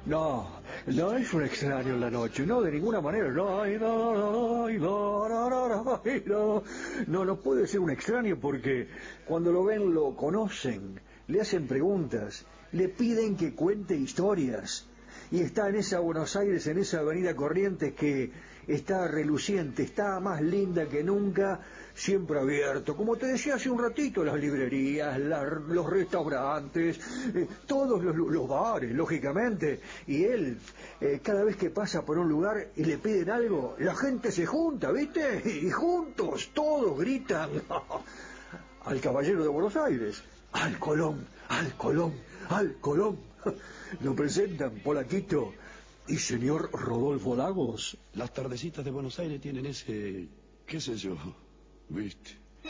No, no es un extraño en la noche, no, de ninguna manera. No, ay, no, ay, no, no, no, no, ay, no. No, no puede ser un extraño porque cuando lo ven lo conocen, le hacen preguntas, le piden que cuente historias. Y está en esa Buenos Aires, en esa avenida Corrientes que está reluciente, está más linda que nunca, siempre abierto. Como te decía hace un ratito, las librerías, los restaurantes, todos los bares, lógicamente. Y él, cada vez que pasa por un lugar y le piden algo, la gente se junta, ¿viste? Y juntos, todos gritan al Caballero de Buenos Aires, al Colón, al Colón, al Colón. Lo presentan Polaquito y señor Rodolfo Lagos. Las tardecitas de Buenos Aires tienen ese, qué sé yo, ¿viste?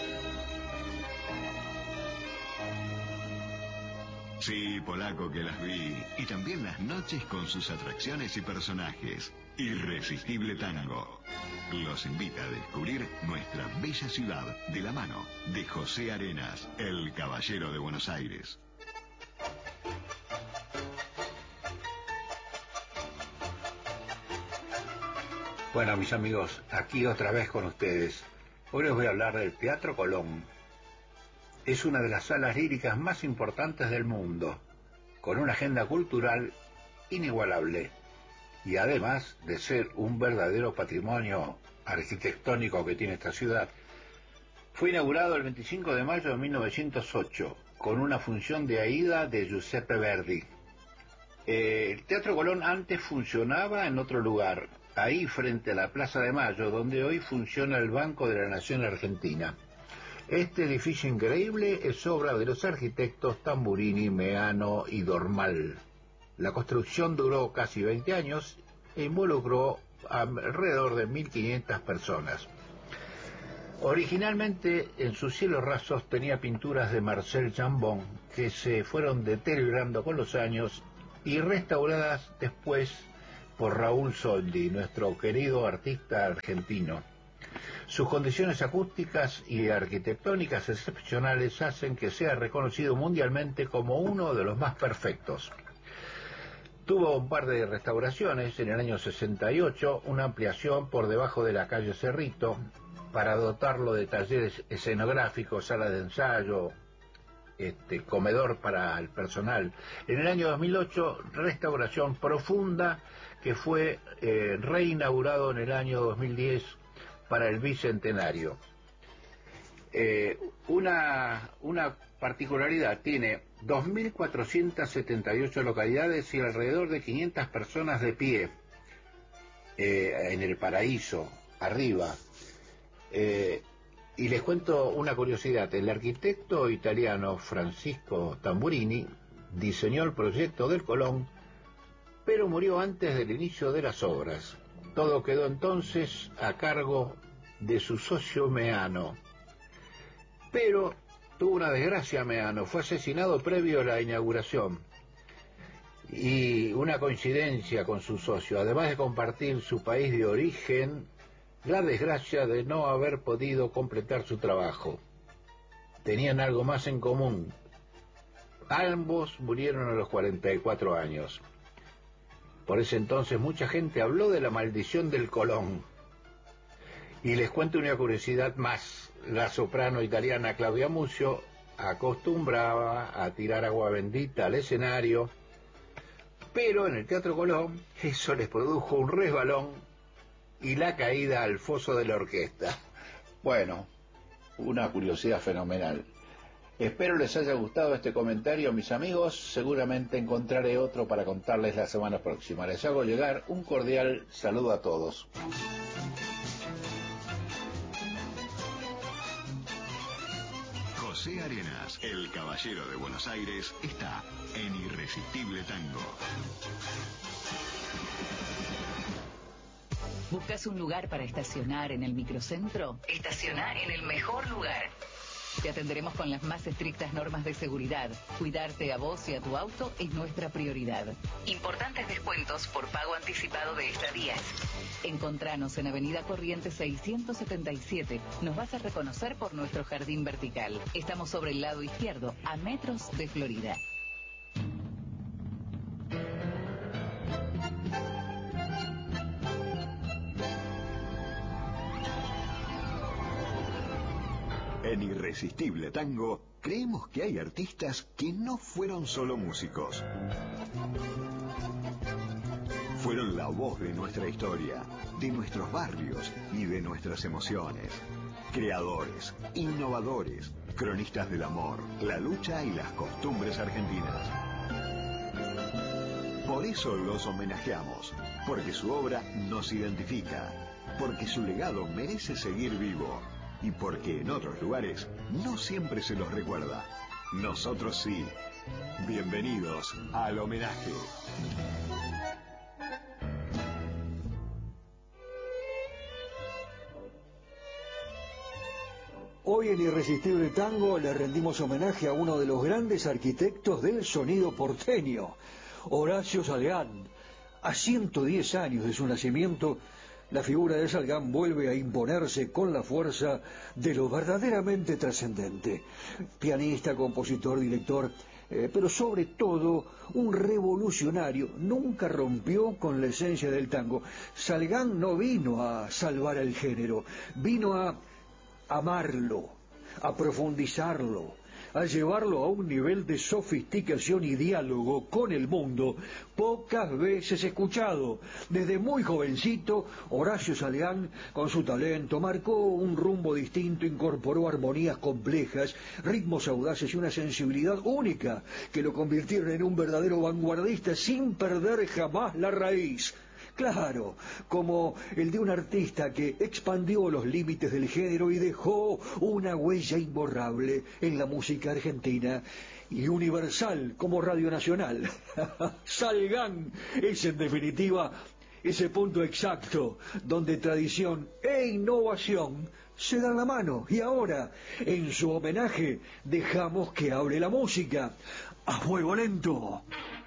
Sí, Polaco, que las vi. Y también las noches con sus atracciones y personajes. Irresistible Tango. Los invita a descubrir nuestra bella ciudad de la mano de José Arenas, el Caballero de Buenos Aires. Bueno, mis amigos, aquí otra vez con ustedes. Hoy les voy a hablar del Teatro Colón. Es una de las salas líricas más importantes del mundo, con una agenda cultural inigualable, y además de ser un verdadero patrimonio arquitectónico que tiene esta ciudad, fue inaugurado el 25 de mayo de 1908, con una función de Aida de Giuseppe Verdi. El Teatro Colón antes funcionaba en otro lugar, ahí frente a la Plaza de Mayo, donde hoy funciona el Banco de la Nación Argentina. Este edificio increíble es obra de los arquitectos Tamburini, Meano y Dormal. La construcción duró casi 20 años e involucró alrededor de 1.500 personas. Originalmente, en sus cielos rasos tenía pinturas de Marcel Chambon, que se fueron deteriorando con los años y restauradas después por Raúl Soldi, nuestro querido artista argentino. Sus condiciones acústicas y arquitectónicas excepcionales hacen que sea reconocido mundialmente como uno de los más perfectos. Tuvo un par de restauraciones en el año 68, una ampliación por debajo de la calle Cerrito, para dotarlo de talleres escenográficos, sala de ensayo, comedor para el personal. En el año 2008, restauración profunda que fue reinaugurado en el año 2010 para el bicentenario. Una particularidad, tiene 2.478 localidades y alrededor de 500 personas de pie en el paraíso, arriba. Y les cuento una curiosidad. El arquitecto italiano Francisco Tamburini diseñó el proyecto del Colón, pero murió antes del inicio de las obras. Todo quedó entonces a cargo de su socio Meano. Pero tuvo una desgracia Meano, fue asesinado previo a la inauguración. Y una coincidencia con su socio, además de compartir su país de origen, la desgracia de no haber podido completar su trabajo. Tenían algo más en común. Ambos murieron a los 44 años. Por ese entonces mucha gente habló de la maldición del Colón. Y les cuento una curiosidad más. La soprano italiana Claudia Muzio acostumbraba a tirar agua bendita al escenario, pero en el Teatro Colón eso les produjo un resbalón y la caída al foso de la orquesta. Bueno, una curiosidad fenomenal. Espero les haya gustado este comentario, mis amigos. Seguramente encontraré otro para contarles la semana próxima. Les hago llegar un cordial saludo a todos. José Arenas, el Caballero de Buenos Aires, está en Irresistible Tango. ¿Buscas un lugar para estacionar en el microcentro? Estaciona en el mejor lugar. Te atenderemos con las más estrictas normas de seguridad. Cuidarte a vos y a tu auto es nuestra prioridad. Importantes descuentos por pago anticipado de estadías. Encontranos en Avenida Corrientes 677. Nos vas a reconocer por nuestro jardín vertical. Estamos sobre el lado izquierdo, a metros de Florida. En Irresistible Tango, creemos que hay artistas que no fueron solo músicos. Fueron la voz de nuestra historia, de nuestros barrios y de nuestras emociones. Creadores, innovadores, cronistas del amor, la lucha y las costumbres argentinas. Por eso los homenajeamos, porque su obra nos identifica, porque su legado merece seguir vivo y porque en otros lugares no siempre se los recuerda. Nosotros sí. Bienvenidos al homenaje. Hoy en Irresistible Tango le rendimos homenaje a uno de los grandes arquitectos del sonido porteño, Horacio Salgán. A 110 años de su nacimiento, la figura de Salgán vuelve a imponerse con la fuerza de lo verdaderamente trascendente. Pianista, compositor, director, pero sobre todo un revolucionario. Nunca rompió con la esencia del tango. Salgán no vino a salvar el género, vino a amarlo, a profundizarlo, a llevarlo a un nivel de sofisticación y diálogo con el mundo pocas veces escuchado. Desde muy jovencito, Horacio Salgán, con su talento, marcó un rumbo distinto, incorporó armonías complejas, ritmos audaces y una sensibilidad única que lo convirtieron en un verdadero vanguardista sin perder jamás la raíz. Claro, como el de un artista que expandió los límites del género y dejó una huella imborrable en la música argentina y universal como Radio Nacional. Salgán es en definitiva ese punto exacto donde tradición e innovación se dan la mano. Y ahora, en su homenaje, dejamos que hable la música. ¡A fuego lento!